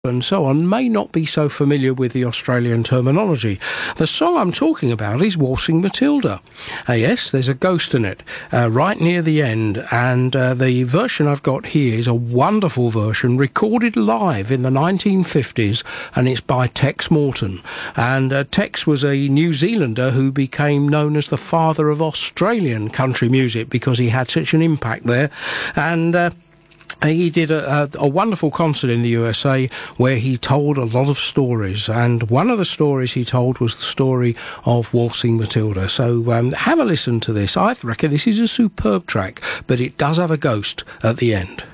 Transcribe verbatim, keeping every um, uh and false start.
and so on may not be so familiar with the Australian terminology. The song I'm talking about is Waltzing Matilda. Uh, yes, there's a ghost in it, uh, right near the end, and uh, the version I've got here is a wonderful version recorded live in the nineteen fifties, and it's by Tex Morton. And uh, Tex was a New Zealander who became known as the father of Australian country music because he had such an impact there. And uh, He did a, a, a wonderful concert in the U S A where he told a lot of stories, and one of the stories he told was the story of Waltzing Matilda. So um, have a listen to this. I reckon this is a superb track, but it does have a ghost at the end.